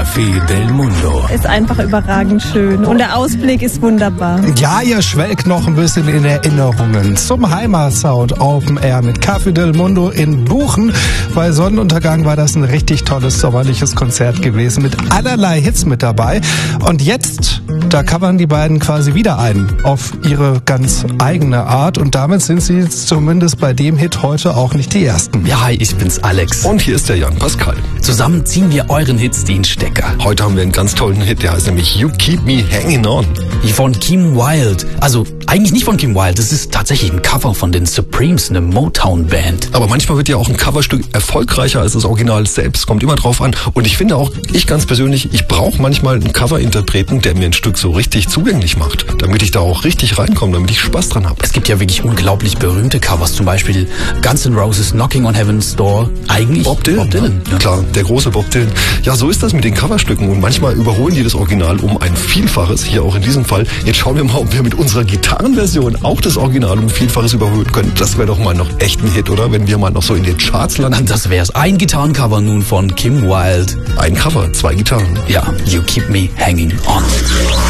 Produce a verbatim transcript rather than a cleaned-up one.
Café del Mundo. Ist einfach überragend schön und der Ausblick ist wunderbar. Ja, ihr schwelgt noch ein bisschen in Erinnerungen zum Heimatsound Open Air mit Café del Mundo in Buchen. Bei Sonnenuntergang war das ein richtig tolles sommerliches Konzert gewesen mit allerlei Hits mit dabei. Und jetzt, da covern die beiden quasi wieder ein auf ihre ganz eigene Art und damit sind sie zumindest bei dem Hit heute auch nicht die Ersten. Ja, hi, ich bin's Alex. Und hier ist der Jan Pascal. Zusammen ziehen wir euren Hits den Stecker. Heute haben wir einen ganz tollen Hit, der heißt nämlich You Keep Me Hanging On. Von Kim Wilde. Also eigentlich nicht von Kim Wilde, das ist tatsächlich ein Cover von den Supremes, eine Motown-Band. Aber manchmal wird ja auch ein Coverstück erfolgreicher als das Original selbst. Kommt immer drauf an. Und ich finde auch, ich ganz persönlich, ich brauche manchmal einen Coverinterpreten, der mir ein Stück so richtig zugänglich macht. Damit ich da auch richtig reinkomme, damit ich Spaß dran habe. Es gibt ja wirklich unglaublich berühmte Covers, zum Beispiel Guns N' Roses Knocking on Heaven's Door. Eigentlich Bob Dylan. Bob Dylan Ja. Ja. Klar, der große Bob Dylan. Ja, so ist das mit den Coverstücken. Und manchmal überholen die das Original um ein Vielfaches. Hier auch in diesem Fall. Jetzt schauen wir mal, ob wir mit unserer Gitarrenversion auch das Original um ein Vielfaches überholen können. Das wäre doch mal noch echt ein Hit, oder? Wenn wir mal noch so in den Charts landen. Das wär's. Ein Gitarrencover nun von Kim Wilde. Ein Cover, zwei Gitarren. Ja, You Keep Me Hanging On.